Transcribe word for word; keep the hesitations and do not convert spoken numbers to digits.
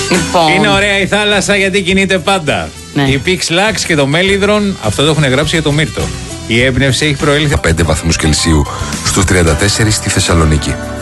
Λοιπόν. Είναι ωραία η θάλασσα γιατί κινείται πάντα. Ναι. Η Pix Lux και το Μέλιδρον, αυτό το έχουν γράψει για το Μύρτο. Η έμπνευση έχει προέλθει πέντε βαθμούς Κελσίου στους τριάντα τέσσερα στη Θεσσαλονίκη.